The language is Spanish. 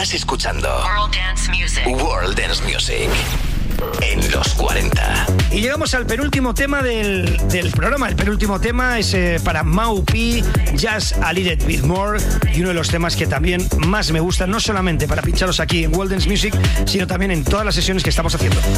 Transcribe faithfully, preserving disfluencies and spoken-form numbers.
Estás escuchando World Dance Music. World Dance Music. En los cuarenta. Y llegamos al penúltimo tema del, del programa. El penúltimo tema es eh, para Maupi, Just a Little Bit More, y uno de los temas que también más me gustan, no solamente para pincharlos aquí en World Dance Music, sino también en todas las sesiones que estamos haciendo.